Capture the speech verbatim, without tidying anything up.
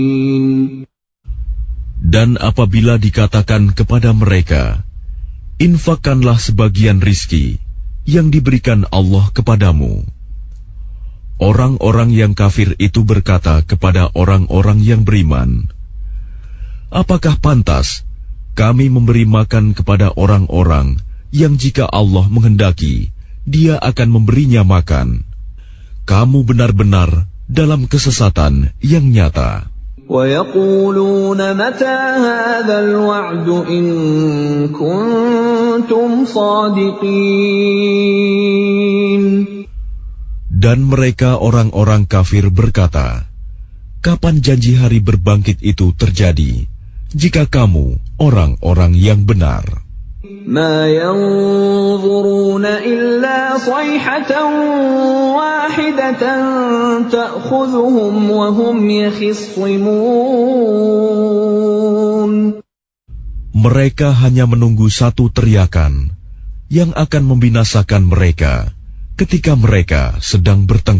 Dan apabila dikatakan kepada mereka, infakkanlah sebagian rizki yang diberikan Allah kepadamu. Orang-orang yang kafir itu berkata kepada orang-orang yang beriman, apakah pantas kami memberi makan kepada orang-orang yang jika Allah menghendaki, Dia akan memberinya makan? Kamu benar-benar dalam kesesatan yang nyata. وَيَقُولُونَ مَتَى هَذَا الْوَعْدُ إِن كُنتُمْ صَادِقِينَ. Dan mereka orang-orang kafir berkata, kapan janji hari berbangkit itu terjadi, jika kamu orang-orang yang benar? مَا يَنظُرُونَ إِلَّا صَيْحَةً وَاحِدَةً تَأْخُذُهُمْ وَهُمْ يَخِصِّمُونَ. Mereka hanya menunggu satu teriakan yang akan membinasakan mereka ketika mereka sedang bertengkar.